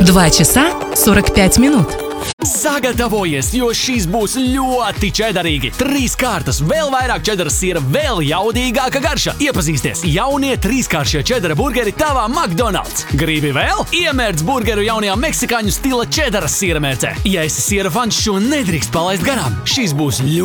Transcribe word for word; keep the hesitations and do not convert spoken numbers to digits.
два часа сорок пять минут. Sagatavojies, jo šīs būs ļoti čedarīgi. Trīs kārtas, vēl vairāk čedaras siera, vēl jaudīgāka garša. Iepazīsties, jaunie trīskāršie čedara burgeri tavā McDonald's. Gribi vēl? Iemērc burgeru jaunajā meksikāņu stila čedaras siera mērcē. Ja esi siera fans, šo nedrīkst palaist garām. Šīs būs ļoti